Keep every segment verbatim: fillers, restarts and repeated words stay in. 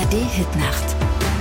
R D-Hitnacht.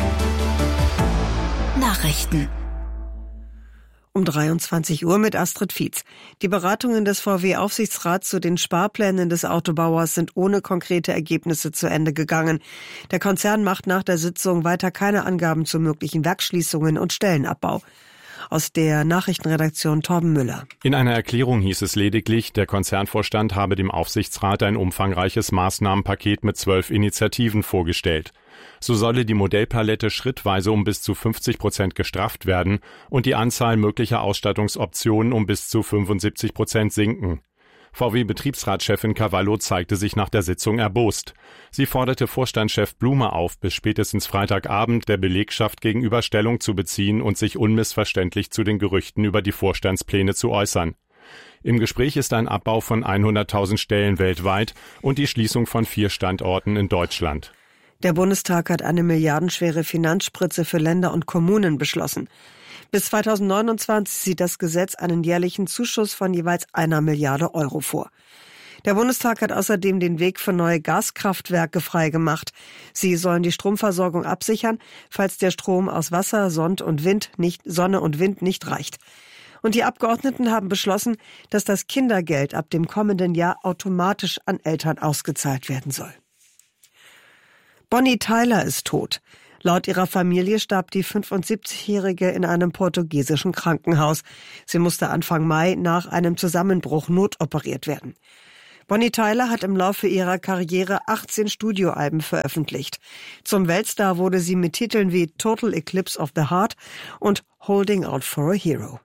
Nachrichten. Um dreiundzwanzig Uhr mit Astrid Fietz. Die Beratungen des V W-Aufsichtsrats zu den Sparplänen des Autobauers sind ohne konkrete Ergebnisse zu Ende gegangen. Der Konzern macht nach der Sitzung weiter keine Angaben zu möglichen Werksschließungen und Stellenabbau. Aus der Nachrichtenredaktion Torben Müller. In einer Erklärung hieß es lediglich, der Konzernvorstand habe dem Aufsichtsrat ein umfangreiches Maßnahmenpaket mit zwölf Initiativen vorgestellt. So solle die Modellpalette schrittweise um bis zu fünfzig Prozent gestrafft werden und die Anzahl möglicher Ausstattungsoptionen um bis zu fünfundsiebzig Prozent sinken. V W-Betriebsratschefin Cavallo zeigte sich nach der Sitzung erbost. Sie forderte Vorstandschef Blume auf, bis spätestens Freitagabend der Belegschaft gegenüber Stellung zu beziehen und sich unmissverständlich zu den Gerüchten über die Vorstandspläne zu äußern. Im Gespräch ist ein Abbau von hunderttausend Stellen weltweit und die Schließung von vier Standorten in Deutschland. Der Bundestag hat eine milliardenschwere Finanzspritze für Länder und Kommunen beschlossen. Bis zweitausendneunundzwanzig sieht das Gesetz einen jährlichen Zuschuss von jeweils einer Milliarde Euro vor. Der Bundestag hat außerdem den Weg für neue Gaskraftwerke freigemacht. Sie sollen die Stromversorgung absichern, falls der Strom aus Wasser, Sonne und Wind nicht, Sonne und Wind nicht reicht. Und die Abgeordneten haben beschlossen, dass das Kindergeld ab dem kommenden Jahr automatisch an Eltern ausgezahlt werden soll. Bonnie Tyler ist tot. Laut ihrer Familie starb die fünfundsiebzigjährige in einem portugiesischen Krankenhaus. Sie musste Anfang Mai nach einem Zusammenbruch notoperiert werden. Bonnie Tyler hat im Laufe ihrer Karriere achtzehn Studioalben veröffentlicht. Zum Weltstar wurde sie mit Titeln wie Total Eclipse of the Heart und Holding Out for a Hero.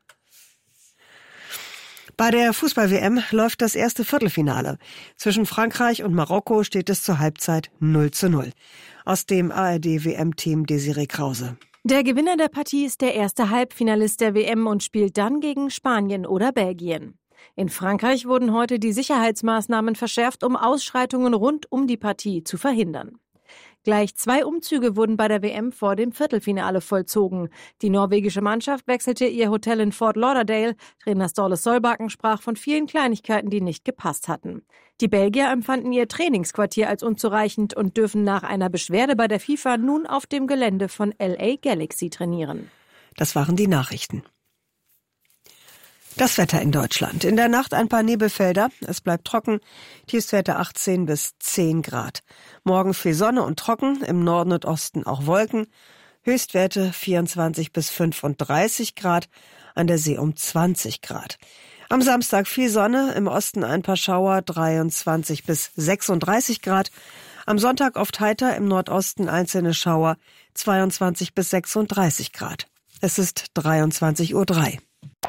Bei der Fußball-W M läuft das erste Viertelfinale. Zwischen Frankreich und Marokko steht es zur Halbzeit null zu null. Aus dem A R D-W M-Team Desiree Krause. Der Gewinner der Partie ist der erste Halbfinalist der W M und spielt dann gegen Spanien oder Belgien. In Frankreich wurden heute die Sicherheitsmaßnahmen verschärft, um Ausschreitungen rund um die Partie zu verhindern. Gleich zwei Umzüge wurden bei der W M vor dem Viertelfinale vollzogen. Die norwegische Mannschaft wechselte ihr Hotel in Fort Lauderdale. Trainer Ståle Solbakken sprach von vielen Kleinigkeiten, die nicht gepasst hatten. Die Belgier empfanden ihr Trainingsquartier als unzureichend und dürfen nach einer Beschwerde bei der FIFA nun auf dem Gelände von L A Galaxy trainieren. Das waren die Nachrichten. Das Wetter in Deutschland. In der Nacht ein paar Nebelfelder. Es bleibt trocken. Tiefstwerte achtzehn bis zehn Grad. Morgen viel Sonne und trocken. Im Norden und Osten auch Wolken. Höchstwerte vierundzwanzig bis fünfunddreißig Grad. An der See um zwanzig Grad. Am Samstag viel Sonne. Im Osten ein paar Schauer. dreiundzwanzig bis sechsunddreißig Grad. Am Sonntag oft heiter. Im Nordosten einzelne Schauer. zweiundzwanzig bis sechsunddreißig Grad. Es ist dreiundzwanzig Uhr drei.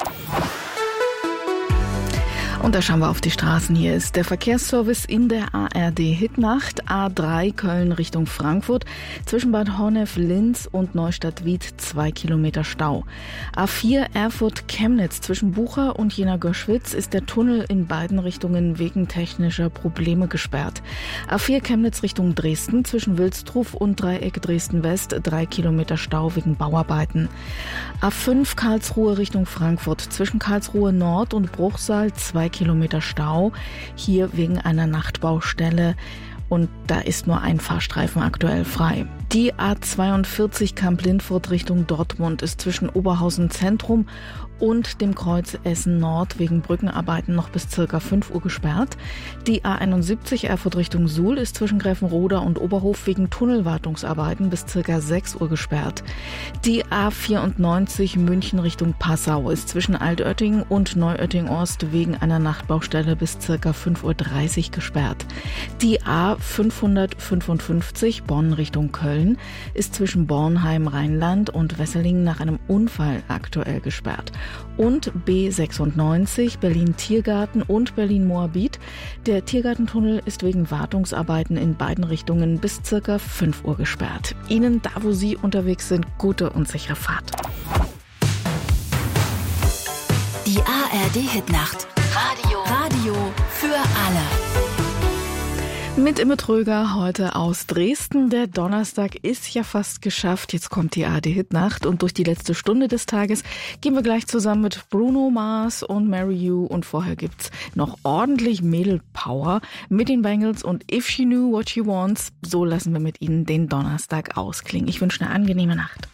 Und da schauen wir auf die Straßen. Hier ist der Verkehrsservice in der A R D-Hitnacht. A drei Köln Richtung Frankfurt. Zwischen Bad Honnef-Linz und Neustadt-Wied zwei Kilometer Stau. A vier Erfurt-Chemnitz. Zwischen Bucha und Jena-Göschwitz ist der Tunnel in beiden Richtungen wegen technischer Probleme gesperrt. A vier Chemnitz Richtung Dresden. Zwischen Wilstruf und Dreieck Dresden-West drei Kilometer Stau wegen Bauarbeiten. A fünf Karlsruhe Richtung Frankfurt. Zwischen Karlsruhe Nord und Bruchsal zwei Kilometer Stau, hier wegen einer Nachtbaustelle und da ist nur ein Fahrstreifen aktuell frei. Die A zweiundvierzig Kamp-Lindfurt Richtung Dortmund ist zwischen Oberhausen Zentrum und dem Kreuz Essen Nord wegen Brückenarbeiten noch bis circa fünf Uhr gesperrt. Die A einundsiebzig Erfurt Richtung Suhl ist zwischen Gräfenroda und Oberhof wegen Tunnelwartungsarbeiten bis circa sechs Uhr gesperrt. Die A vierundneunzig München Richtung Passau ist zwischen Altötting und Neuötting-Ost wegen einer Nachtbaustelle bis circa fünf Uhr dreißig gesperrt. Die A fünfhundertfünfundfünfzig Bonn Richtung Köln ist zwischen Bornheim Rheinland und Wesseling nach einem Unfall aktuell gesperrt. Und B sechsundneunzig Berlin-Tiergarten und Berlin-Moabit. Der Tiergartentunnel ist wegen Wartungsarbeiten in beiden Richtungen bis circa fünf Uhr gesperrt. Ihnen, da wo Sie unterwegs sind, gute und sichere Fahrt. Die A R D-Hitnacht. Radio. Radio für alle. Mit Imme Tröger heute aus Dresden. Der Donnerstag ist ja fast geschafft. Jetzt kommt die A R D-Hitnacht und durch die letzte Stunde des Tages gehen wir gleich zusammen mit Bruno Mars und Mary You. Und vorher gibt's noch ordentlich Mädelpower mit den Bangles und If She Knew What She Wants. So lassen wir mit Ihnen den Donnerstag ausklingen. Ich wünsche eine angenehme Nacht.